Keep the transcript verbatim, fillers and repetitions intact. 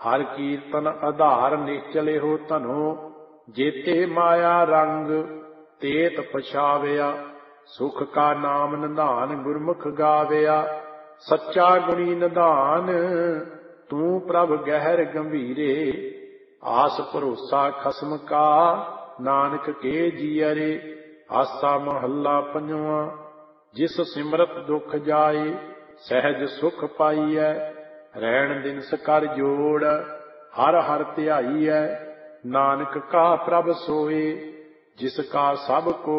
ਹਰ ਕੀਰਤਨ ਆਧਾਰ ਨਿਸ਼ਚਲੇ ਹੋ ਧਨੋ। ਜੇਤੇ ਮਾਇਆ ਰੰਗ ਤੇਤ ਪਛਾਵਿਆ, ਸੁਖ ਕਾ ਨਾਮ ਨਿਧਾਨ ਗੁਰਮੁਖ ਗਾਵਿਆ। ਸੱਚਾ ਗੁਣੀ ਨਿਧਾਨ ਤੂੰ ਪ੍ਰਭ ਗਹਿਰ ਗੰਭੀਰੇ, ਆਸ ਭਰੋਸਾ ਖਸਮ ਕਾ ਨਾਨਕ ਕੇ ਜੀਅਰੇ। ਆਸਾ ਮਹੱਲਾ ਪੰਜਵਾਂ। ਜਿਸ ਸਿਮਰਤ ਦੁਖ ਜਾਏ, ਸਹਿਜ ਸੁਖ ਪਾਈਐ। ਰਹਿਣ ਦਿਨਸ ਕਰ ਜੋੜ, ਹਰ ਹਰ ਧਿਆਈਐ। ਨਾਨਕ ਕਾ ਪ੍ਰਭ ਸੋਏ, ਜਿਸ ਕਾ ਸਭ ਕੋ